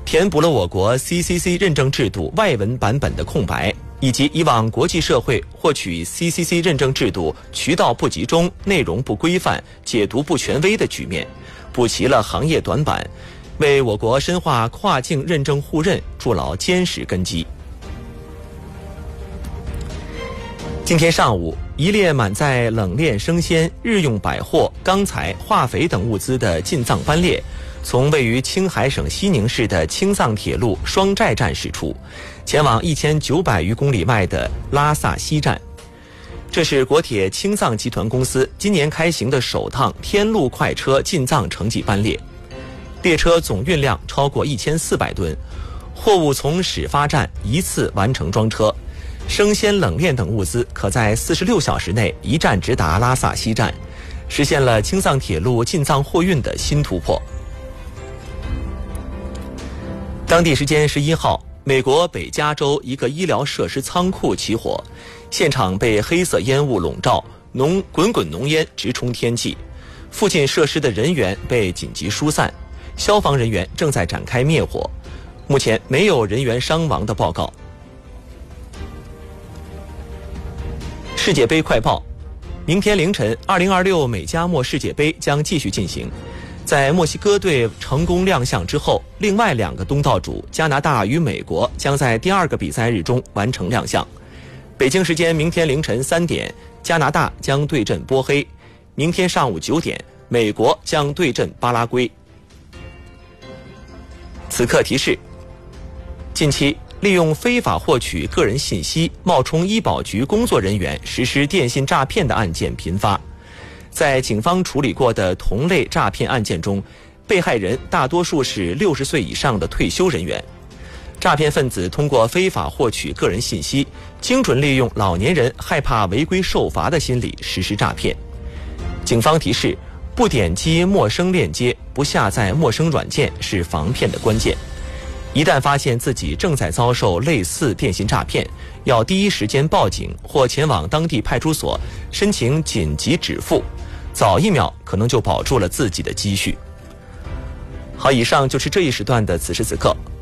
填补了我国 CCC 认证制度外文版本的空白，以及以往国际社会获取 CCC 认证制度渠道不集中、内容不规范、解读不权威的局面，补齐了行业短板，为我国深化跨境认证互认筑牢坚实根基。今天上午，一列满载冷链生鲜、日用百货、钢材、化肥等物资的进藏班列，从位于青海省西宁市的青藏铁路双寨站驶出，前往1900余公里外的拉萨西站。这是国铁青藏集团公司今年开行的首趟天路快车进藏城际班列，列车总运量超过1400吨，货物从始发站一次完成装车。生鲜、冷链等物资可在46小时内一站直达拉萨西站，实现了青藏铁路进藏货运的新突破。当地时间11号，美国北加州一个医疗设施仓库起火，现场被黑色烟雾笼罩，滚滚浓烟直冲天际，附近设施的人员被紧急疏散，消防人员正在展开灭火，目前没有人员伤亡的报告。世界杯快报：明天凌晨，2026美加墨世界杯将继续进行。在墨西哥队成功亮相之后，另外2个东道主加拿大与美国将在第2个比赛日中完成亮相。北京时间明天凌晨3点，加拿大将对阵波黑；明天上午9点，美国将对阵巴拉圭。此刻提示：近期利用非法获取个人信息、冒充医保局工作人员实施电信诈骗的案件频发。在警方处理过的同类诈骗案件中，被害人大多数是60岁以上的退休人员。诈骗分子通过非法获取个人信息，精准利用老年人害怕违规受罚的心理实施诈骗。警方提示：不点击陌生链接，不下载陌生软件是防骗的关键。一旦发现自己正在遭受类似电信诈骗，要第一时间报警或前往当地派出所申请紧急止付，早1秒可能就保住了自己的积蓄。好，以上就是这一时段的此时此刻，